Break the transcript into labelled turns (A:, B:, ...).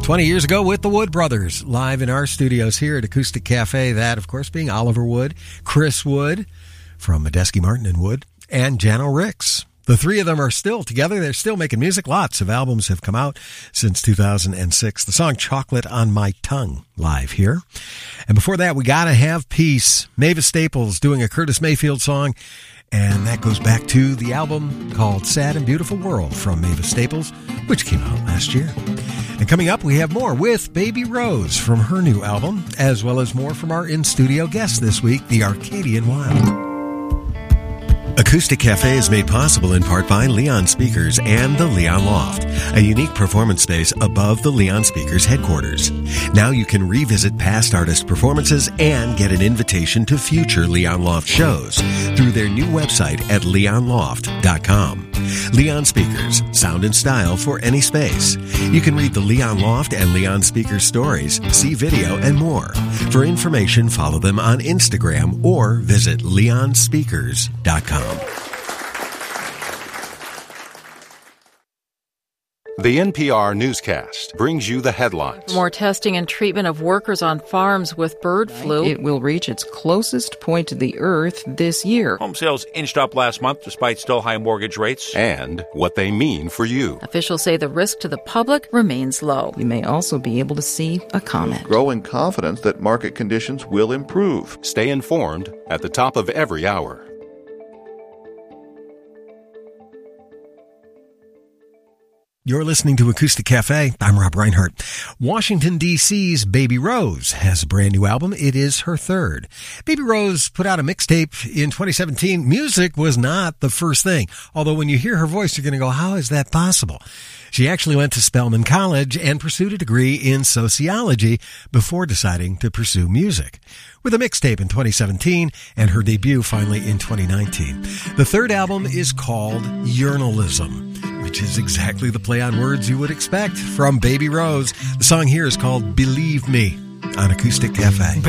A: 20 years ago with the Wood Brothers, live in our studios here at Acoustic Cafe. That, of course, being Oliver Wood, Chris Wood from Medeski Martin and Wood, and Jano Ricks. The three of them are still together. They're still making music. Lots of albums have come out since 2006. The song Chocolate on My Tongue, live here. And before that, We Gotta Have Peace. Mavis Staples doing a Curtis Mayfield song. And that goes back to the album called Sad and Beautiful World from Mavis Staples, which came out last year. And coming up, we have more with Baby Rose from her new album, as well as more from our in-studio guest this week, the Arcadian Wild. Acoustic Cafe is made possible in part by Leon Speakers and the Leon Loft, a unique performance space above the Leon Speakers headquarters. Now you can revisit past artist performances and get an invitation to future Leon Loft shows through their new website at leonloft.com. Leon Speakers, sound and style for any space. You can read the Leon Loft and Leon Speakers stories, see video, and more. For information, follow them on Instagram or visit leonspeakers.com.
B: The NPR newscast brings you the headlines.
C: More testing and treatment of workers on farms with bird flu.
D: It will reach its closest point to the earth this year.
E: Home sales inched up last month despite still high mortgage rates.
B: And what they mean for you.
C: Officials say the risk to the public remains low.
D: You may also be able to see a comment.
F: Growing confidence that market conditions will improve.
B: Stay informed at the top of every hour.
A: You're listening to Acoustic Cafe. I'm Rob Reinhardt. Washington, D.C.'s Baby Rose has a brand new album. It is her third. Baby Rose put out a mixtape in 2017. Music was not the first thing. Although when you hear her voice, you're going to go, how is that possible? She actually went to Spelman College and pursued a degree in sociology before deciding to pursue music. With a mixtape in 2017 and her debut finally in 2019. The third album is called Yearnalism, which is exactly the play on words you would expect from Baby Rose. The song here is called Believe Me on Acoustic Cafe.